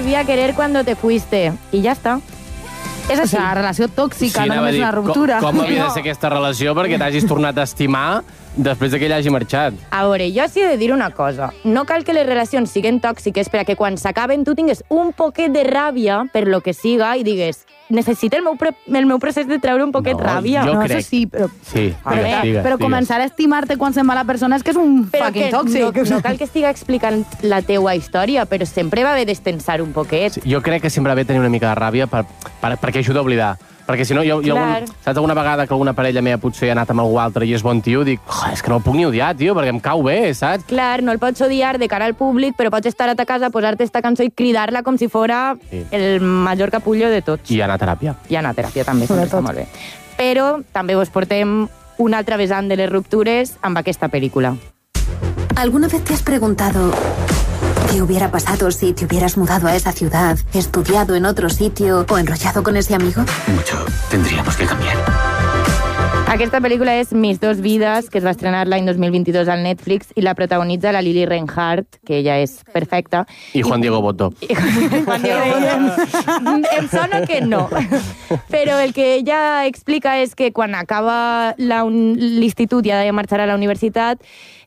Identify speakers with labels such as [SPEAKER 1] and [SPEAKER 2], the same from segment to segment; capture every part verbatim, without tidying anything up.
[SPEAKER 1] volví a querer cuando te fuiste. I ja està. És
[SPEAKER 2] O
[SPEAKER 1] així.
[SPEAKER 2] sigui, relació tòxica,
[SPEAKER 3] Sí,
[SPEAKER 2] no
[SPEAKER 3] anava a
[SPEAKER 2] només
[SPEAKER 3] dir,
[SPEAKER 2] una ruptura.
[SPEAKER 3] Com, com havia de ser aquesta relació perquè t'hagis tornat a estimar després que ell hagi marxat?
[SPEAKER 1] A veure, jo sí he de dir una cosa. No cal que les relacions siguin tòxiques per a que quan s'acaben tu tingues un poquet de ràbia per lo que siga i digues necessito el meu, pre el meu procés de treure un poquet
[SPEAKER 3] No,
[SPEAKER 1] ràbia.
[SPEAKER 3] jo
[SPEAKER 2] no,
[SPEAKER 3] crec-
[SPEAKER 2] això sí, però...
[SPEAKER 3] Sí,
[SPEAKER 1] A
[SPEAKER 3] digues,
[SPEAKER 1] veure,
[SPEAKER 3] digues,
[SPEAKER 2] Però
[SPEAKER 3] digues.
[SPEAKER 2] començar a estimar-te quan se'n va la persona és que és un
[SPEAKER 1] Però
[SPEAKER 2] fucking
[SPEAKER 1] que
[SPEAKER 2] tòxic.
[SPEAKER 1] no, no cal que estiga explicant la teua història, però sempre va haver d'estensar un poquet.
[SPEAKER 3] Jo crec que sempre va bé tenir una mica de ràbia per, per, perquè ajuda a oblidar. Perquè si no, jo, jo
[SPEAKER 1] Clar.
[SPEAKER 3] algun, saps alguna vegada que alguna parella meva potser ha anat amb algú altre i és bon tio, dic, oh, és que no el puc ni odiar, tio, perquè em cau bé, saps?
[SPEAKER 1] Clar, no el pots odiar de cara al públic, però pots estar a ta casa, posar-te esta cançó i cridar-la com si fora
[SPEAKER 3] Sí.
[SPEAKER 1] el major capullo de tots.
[SPEAKER 3] I anar a teràpia.
[SPEAKER 1] I anar a teràpia també, sempre està molt bé. Però també us portem una altra vessant de les ruptures amb aquesta pel·lícula.
[SPEAKER 4] ¿Alguna vez te has preguntado qué hubiera pasado si te hubieras mudado a esa ciudad, estudiado en otro sitio o enrollado con ese amigo?
[SPEAKER 5] Mucho tendríamos que cambiar.
[SPEAKER 1] Aquesta pel·lícula és Mis dos vides, que es va estrenar l'any dos mil vint-i-dos al Netflix i la protagonitza la Lili Reinhardt, que ella és perfecta.
[SPEAKER 3] I Juan Diego Botto.
[SPEAKER 1] I Juan Diego Botto. Em sona que no. Però el que ella explica és que quan acaba la un- l'institut i ha de marxar a la universitat,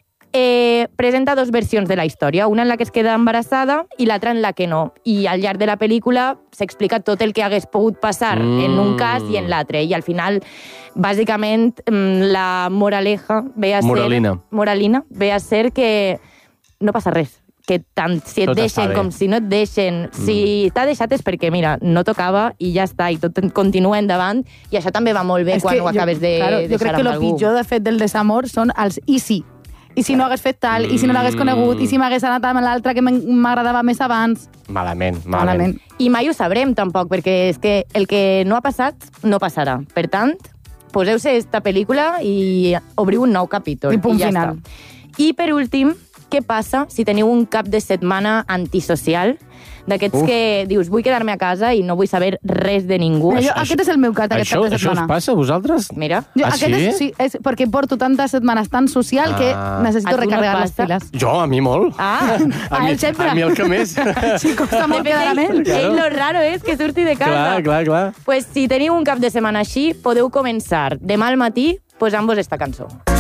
[SPEAKER 1] eh, presenta dos versions de la història, una en la que es queda embarassada i l'altra en la que no. I al llarg de la pel·lícula s'explica tot el que hagués pogut passar
[SPEAKER 3] Mm.
[SPEAKER 1] en un cas i en l'altre. I al final, bàsicament, mm, la moraleja ve a ser...
[SPEAKER 3] Moralina.
[SPEAKER 1] Moralina ve a ser que no passa res. Que tant si et
[SPEAKER 3] Tot està
[SPEAKER 1] deixen
[SPEAKER 3] bé.
[SPEAKER 1] com si no et deixen, si t'ha deixat és perquè, mira, no tocava i ja està, i tot continua endavant, i això també va molt bé
[SPEAKER 2] És
[SPEAKER 1] quan
[SPEAKER 2] que
[SPEAKER 1] ho acabes de
[SPEAKER 2] claro, jo
[SPEAKER 1] deixar
[SPEAKER 2] crec que
[SPEAKER 1] amb
[SPEAKER 2] el
[SPEAKER 1] algú.
[SPEAKER 2] pitjor, de fet, del desamor són els i si. I si no hagués fet tal, i si no l'hagués conegut, i si m'hagués anat amb l'altre que m'agradava més abans.
[SPEAKER 3] Malament, malament.
[SPEAKER 2] Malament.
[SPEAKER 1] I mai ho sabrem, tampoc, perquè és que el que no ha passat, no passarà. Per tant, poseu-se esta pel·lícula i obriu un nou capítol.
[SPEAKER 2] I punt
[SPEAKER 1] ja
[SPEAKER 2] final.
[SPEAKER 1] està. I, per últim, què passa si teniu un cap de setmana antisocial, d'aquests
[SPEAKER 3] Uf.
[SPEAKER 1] que dius, vull quedar-me a casa i no vull saber res de ningú?
[SPEAKER 2] Mira, jo,
[SPEAKER 3] Això-
[SPEAKER 2] aquest és el meu cas, aquest
[SPEAKER 3] Això,
[SPEAKER 2] cap de
[SPEAKER 3] això us
[SPEAKER 2] setmana.
[SPEAKER 3] passa a vosaltres?
[SPEAKER 1] Mira,
[SPEAKER 2] Jo,
[SPEAKER 3] Ah,
[SPEAKER 2] aquest
[SPEAKER 3] sí?
[SPEAKER 2] És, sí, és perquè porto tantes setmanes tan social que
[SPEAKER 3] Ah.
[SPEAKER 1] A
[SPEAKER 2] necessito
[SPEAKER 1] tu no et
[SPEAKER 2] recarregar les
[SPEAKER 1] passa?
[SPEAKER 2] piles.
[SPEAKER 3] Jo, a mi molt.
[SPEAKER 1] ah,
[SPEAKER 3] a,
[SPEAKER 2] a
[SPEAKER 3] mi,
[SPEAKER 2] ell sempre.
[SPEAKER 3] a mi el que més.
[SPEAKER 2] Sí, costa
[SPEAKER 1] de
[SPEAKER 2] molt
[SPEAKER 1] fet,
[SPEAKER 2] quedar amb
[SPEAKER 1] ell,
[SPEAKER 2] ell.
[SPEAKER 1] ell lo raro és que surti de casa.
[SPEAKER 3] clar, clar, clar.
[SPEAKER 1] Pues si teniu un cap de setmana així, podeu començar demà al matí posant-vos esta cançó.